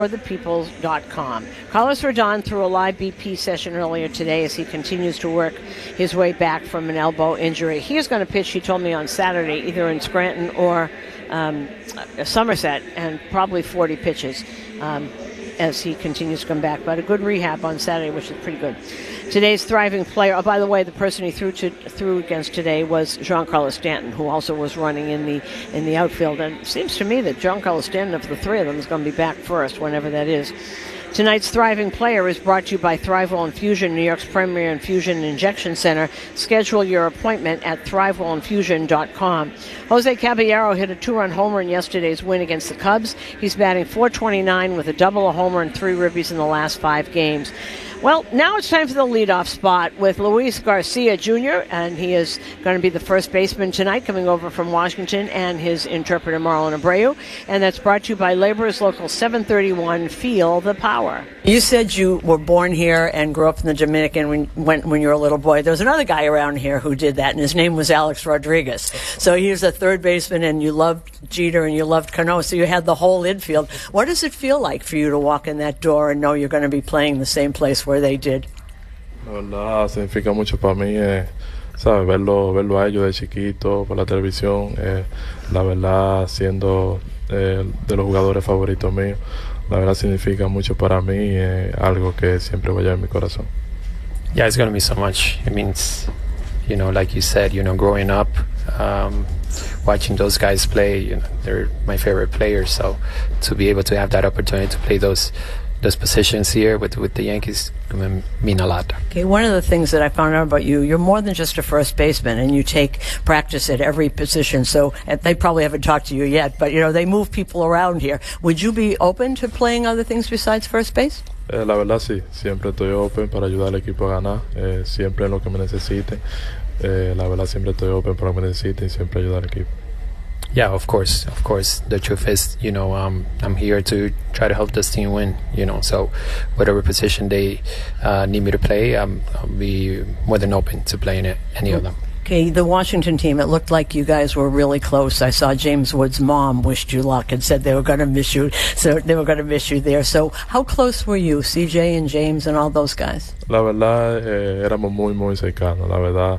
forthepeople.com. Carlos Rodon threw a live BP session earlier today as he continues to work his way back from an elbow injury. He is going to pitch, he told me, on Saturday, either in Scranton or Somerset, and probably 40 pitches as he continues to come back. But a good rehab on Saturday, which is pretty good. Today's thriving player, oh, by the way, the person he threw against today was Giancarlo Stanton, who also was running in the outfield. And it seems to me that Giancarlo Stanton, of the three of them, is going to be back first, whenever that is. Tonight's thriving player is brought to you by Thrivewell Infusion, New York's premier infusion and injection center. Schedule your appointment at thrivewellinfusion.com. Jose Caballero hit a 2-run homer in yesterday's win against the Cubs. He's batting .429 with a double, a homer, and 3 ribbies in the last 5 games. Well, now it's time for the leadoff spot with Luis Garcia Jr., and he is going to be the first baseman tonight, coming over from Washington, and his interpreter, Marlon Abreu. And that's brought to you by Laborers Local 731. Feel the power. You said you were born here and grew up in the Dominican when you were a little boy. There was another guy around here who did that, and his name was Alex Rodriguez. So he was a third baseman, and you loved Jeter and you loved Cano, so you had the whole infield. What does it feel like for you to walk in that door and know you're going to be playing the same place where they did? La verdad significa mucho para mí, ¿sabes? Verlo a ellos de chiquito por la televisión, la verdad siendo de los jugadores favoritos míos, la verdad significa mucho para mí, algo que siempre voy a llevar en mi corazón. Yeah, it's going to be so much. It means, like you said, growing up, watching those guys play, they're my favorite players. So to be able to have that opportunity to play those positions here with the Yankees mean a lot. Okay, one of the things that I found out about you're more than just a first baseman, and you take practice at every position. So they probably haven't talked to you yet, but they move people around here. Would you be open to playing other things besides first base? La verdad sí, siempre estoy open para ayudar al equipo a ganar, siempre en lo que me necesiten. La verdad siempre estoy open para lo que me necesiten y siempre ayudar al equipo. Yeah, of course. The truth is, I'm here to try to help this team win, so whatever position they need me to play, I'll be more than open to playing any of them. Okay, the Washington team, it looked like you guys were really close. I saw James Wood's mom wished you luck and said they were going to miss you, so they were going to miss you there. So how close were you, CJ and James and all those guys? La verdad, éramos muy, muy cercanos. La verdad,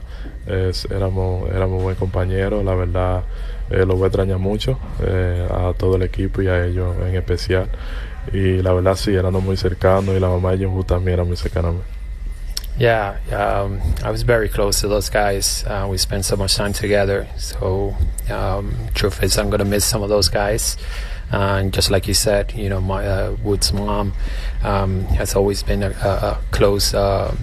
éramos buen compañeros. La verdad, los voy a extrañar mucho, a todo el equipo y a ellos en especial. Y la verdad, sí, éramos muy cercanos, y la mamá de James también era muy cercana a mí. Yeah, I was very close to those guys. We spent so much time together. So, truth is, I'm going to miss some of those guys. And just like you said, my Wood's mom has always been a close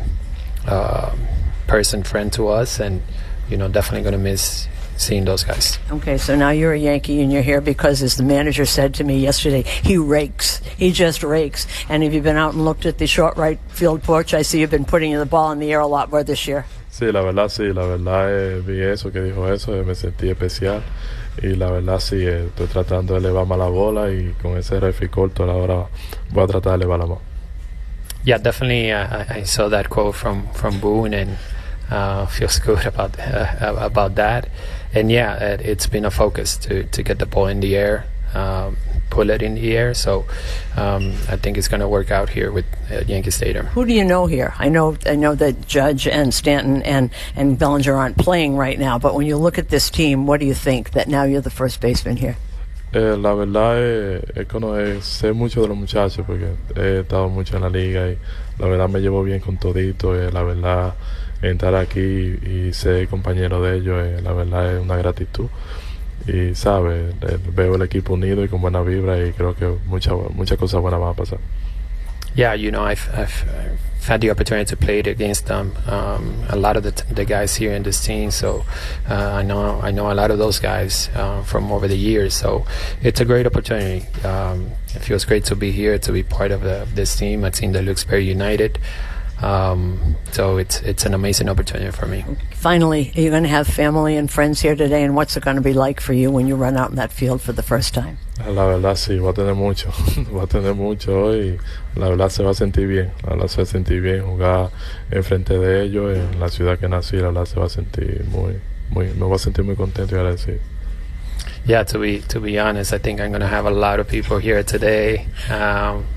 friend to us, and definitely going to miss seeing those guys. Okay, so now you're a Yankee and you're here because, as the manager said to me yesterday, he rakes. He just rakes. And have you been out and looked at the short right field porch? I see you've been putting the ball in the air a lot more this year. Sí, la verdad vi eso, que dijo eso, me sentí especial. Y la verdad sí, estoy tratando de elevar más la bola, y con ese refri corto ahora voy a tratar de elevar la más. Yeah, definitely. I saw that quote from Boone, and feels good about that. And yeah, it's been a focus to get the ball in the air, pull it in the air. So I think it's going to work out here with Yankee Stadium. Who do you know here? I know that Judge and Stanton and Bellinger aren't playing right now, but when you look at this team, what do you think that now you're the first baseman here? La verdad sé mucho de los muchachos porque he estado mucho en la liga, y la verdad me llevo bien con todito. La verdad, entrar aquí y ser compañero de ellos, la verdad es una gratitud. Y sabes, veo el equipo unido y con buena vibra, y creo que muchas cosas buenas van a pasar. Yeah, I've had the opportunity to play against them, a lot of the guys here in this team. So I know a lot of those guys from over the years. So it's a great opportunity. It feels great to be here, to be part of this team, a team that looks very united. So it's an amazing opportunity for me. Finally, are you going to have family and friends here today, and what's it going to be like for you when you run out in that field for the first time? La verdad sí, voy a tener mucho hoy. La verdad se va a sentir bien, jugar enfrente de ellos en la ciudad que nací. La verdad se va a sentir me voy a sentir muy contento y agradecido. Yeah, to be honest, I think I'm going to have a lot of people here today.